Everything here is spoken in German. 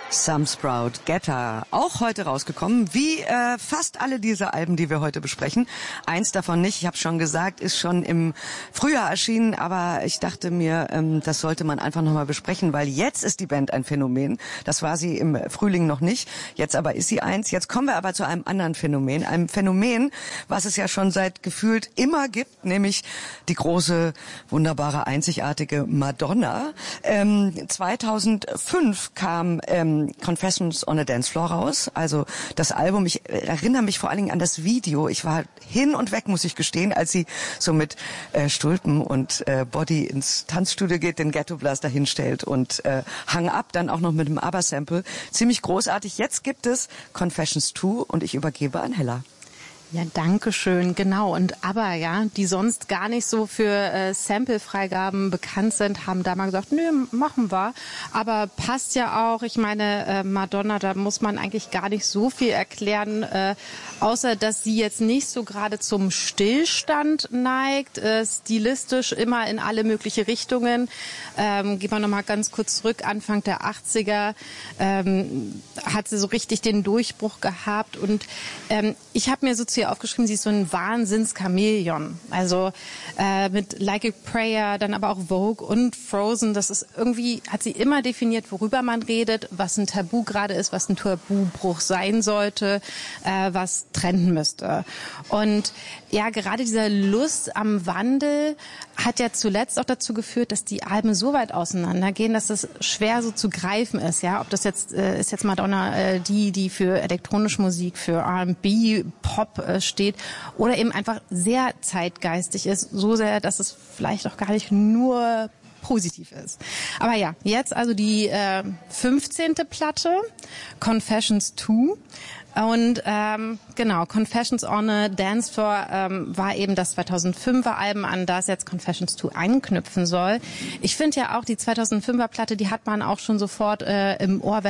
Some Sprout, Getter, auch heute rausgekommen, wie fast alle diese Alben, die wir heute besprechen. Eins davon nicht, ich habe schon gesagt, ist schon im Frühjahr erschienen, aber ich dachte mir, das sollte man einfach nochmal besprechen, weil jetzt ist die Band ein Phänomen. Das war sie im Frühling noch nicht, jetzt aber ist sie eins. Jetzt kommen wir aber zu einem anderen Phänomen, was es ja schon seit gefühlt immer gibt, nämlich die große, wunderbare, einzigartige Madonna. 2005 kam Confessions on a Dance Floor raus, also das Album. Ich erinnere mich vor allen Dingen an das Video. Ich war hin und weg, muss ich gestehen, als sie so mit Stulpen und Body ins Tanzstudio geht, den Ghetto Blaster hinstellt und Hang Up dann auch noch mit dem ABBA-Sample. Ziemlich großartig. Jetzt gibt es Confessions 2 und ich übergebe an Hella. Ja, danke schön, genau. Und aber ja, die sonst gar nicht so für Sample-Freigaben bekannt sind, haben da mal gesagt, nö, machen wir. Aber passt ja auch. Ich meine, Madonna, da muss man eigentlich gar nicht so viel erklären, außer dass sie jetzt nicht so gerade zum Stillstand neigt, stilistisch immer in alle mögliche Richtungen. Gehen wir nochmal ganz kurz zurück, Anfang der 80er hat sie so richtig den Durchbruch gehabt. Und ich habe mir so hier aufgeschrieben, sie ist so ein Wahnsinns-Chamäleon. Also mit Like a Prayer, dann aber auch Vogue und Frozen. Das ist irgendwie, hat sie immer definiert, worüber man redet, was ein Tabu gerade ist, was ein Tabubruch sein sollte, was trenden müsste. Und ja, gerade dieser Lust am Wandel hat ja zuletzt auch dazu geführt, dass die Alben so weit auseinandergehen, dass es schwer so zu greifen ist. Ja, ob das jetzt ist jetzt Madonna die für elektronische Musik, für R&B, Pop steht oder eben einfach sehr zeitgeistig ist, so sehr, dass es vielleicht auch gar nicht nur positiv ist. Aber ja, jetzt also die 15. Platte, Confessions 2. Und genau, Confessions on a Dance Floor war eben das 2005er Album, an das jetzt Confessions 2 anknüpfen soll. Ich finde ja auch, die 2005er Platte, die hat man auch schon sofort im Ohr,